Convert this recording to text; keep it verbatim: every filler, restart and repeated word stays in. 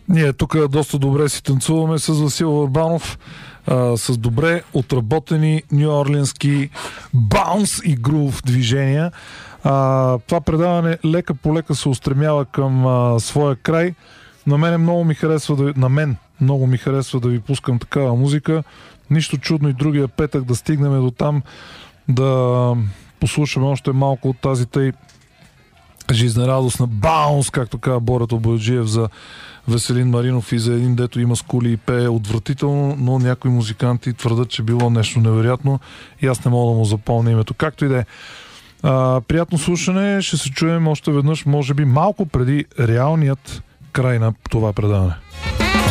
Ние тук доста добре си танцуваме с Васил Върбанов, а, с добре отработени нюорлински баунс и грув движения. А, това предаване лека по лека се устремява към а, своя край. На мен много ми харесва да, на мен много ми харесва да ви пускам такава музика. Нищо чудно и другия петък да стигнем до там, да послушаме още малко от тази тъй жизнерадостна баунс, както казва Борят Обояджиев за Веселин Маринов и за един, дето има скули и пее отвратително, но някои музиканти твърдат, че било нещо невероятно и аз не мога да му запомня името. Както и да е. Приятно слушане, ще се чуем още веднъж, може би малко преди реалният край на това предаване.